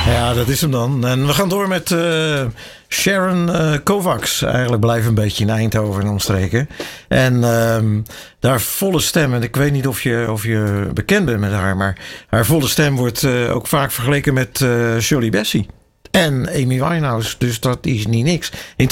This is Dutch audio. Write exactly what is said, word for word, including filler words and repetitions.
Ja, dat is hem dan. En we gaan door met uh, Sharon uh, Kovacs. Eigenlijk blijven een beetje in Eindhoven en omstreken. En uh, daar volle stem. En ik weet niet of je, of je bekend bent met haar. Maar haar volle stem wordt uh, ook vaak vergeleken met uh, Shirley Bassey. En Amy Winehouse. Dus dat is niet niks. In